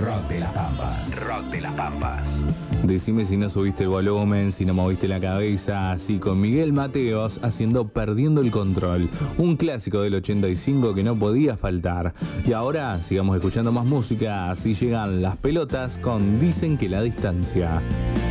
Rock de las Pampas. Rock de las Pampas. Decime si no subiste el volumen, si no moviste la cabeza, así con Miguel Mateos haciendo Perdiendo el Control, un clásico del 85 que no podía faltar. Y ahora sigamos escuchando más música, así llegan Las Pelotas con Dicen que la distancia.